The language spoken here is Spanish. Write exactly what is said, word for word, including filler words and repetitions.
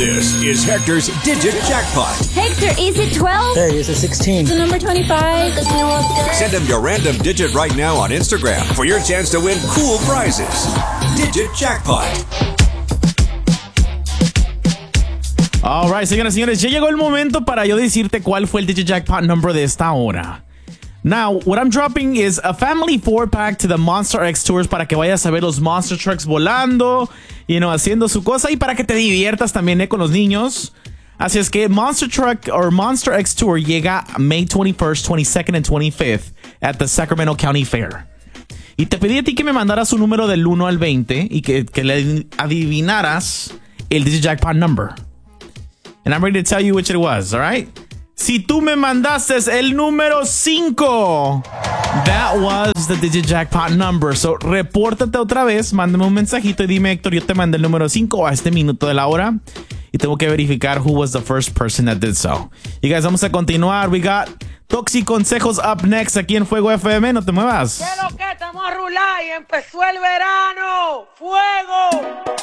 This is Hector's Digit Jackpot. Hector, is it twelve? Hey, is it sixteen? Is it number twenty-five? Send him your random digit right now on Instagram for your chance to win cool prizes. Digit Jackpot. Alright, señoras y señores, ya llegó el momento para yo decirte cuál fue el Digit Jackpot number de esta hora. Now, what I'm dropping is a family four-pack to the Monster X Tours para que vayas a ver los Monster Trucks volando, you know, haciendo su cosa y para que te diviertas también eh, con los niños. Así es que Monster Truck or Monster X Tour llega May twenty-first, twenty-second and twenty-fifth at the Sacramento County Fair. Y te pedí a ti que me mandaras un número del uno al veinte y que, que le adivinaras el Digit Jackpot number. And I'm ready to tell you which it was, all right? Si tú me mandaste el número cinco, that was the Digit Jackpot number. So, repórtate otra vez, mándame un mensajito y dime, Héctor, yo te mandé el número cinco a este minuto de la hora. Y tengo que verificar who was the first person that did so. Y guys, vamos a continuar. We got Toxi Consejos up next aquí en Fuego F M. No te muevas. ¿Qué es lo que? Estamos a rular y empezó el verano. ¡Fuego!